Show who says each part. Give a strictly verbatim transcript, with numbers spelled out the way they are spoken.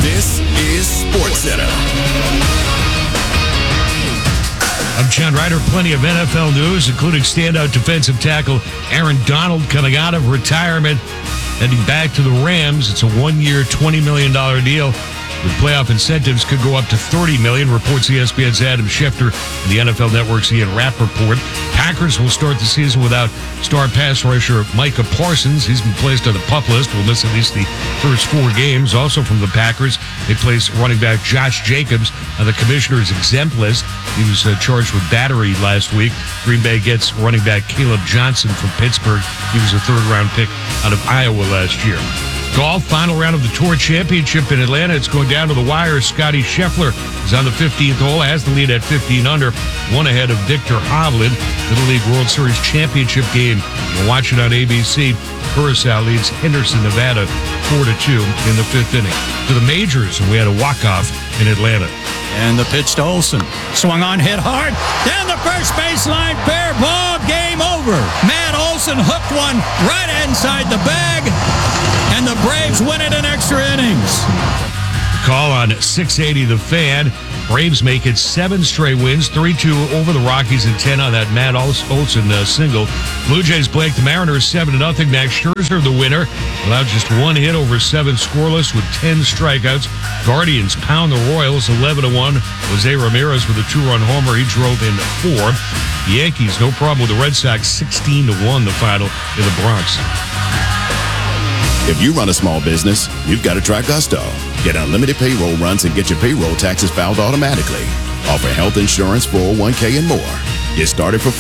Speaker 1: This is SportsCenter.
Speaker 2: I'm John Ryder. Plenty of N F L news, including standout defensive tackle Aaron Donald coming out of retirement, heading back to the Rams. It's a one-year, twenty million dollars deal. With playoff incentives could go up to thirty million dollars, reports E S P N's Adam Schefter and the N F L Network's Ian Rappaport. Packers will start the season without star pass rusher Micah Parsons. He's been placed on the PUP list. Will miss at least the first four games. Also from the Packers, they placed running back Josh Jacobs on the commissioner's exempt list. He was uh, charged with battery last week. Green Bay gets running back Caleb Johnson from Pittsburgh. He was a third-round pick out of Iowa last year. Golf, final round of the Tour Championship in Atlanta. It's going down to the wire. Scotty Scheffler is on the fifteenth hole, has the lead at fifteen under, one ahead of Victor Hovland. Little League World Series Championship game. You'll watch it on A B C. Curacao leads Henderson, Nevada, four to two in the fifth inning. To the majors, and we had a walk-off in Atlanta.
Speaker 3: And the pitch to Olsen. Swung on, hit hard. Down the first baseline, fair ball, game over. Matt Olsen hooked one right inside the bag. And the Braves win it in extra innings.
Speaker 2: Call on six eighty The Fan. Braves make it seven straight wins, three two over the Rockies and ten on that Matt Olsen uh, single. Blue Jays blank the Mariners seven to nothing. Max Scherzer the winner. Allowed just one hit over seven scoreless with ten strikeouts. Guardians pound the Royals eleven to one. Jose Ramirez with a two-run homer. He drove in four. Yankees, no problem with the Red Sox, sixteen to one the final in the Bronx.
Speaker 1: If you run a small business, you've got to try Gusto. Get unlimited payroll runs and get your payroll taxes filed automatically. Offer health insurance, four oh one k, and more. Get started for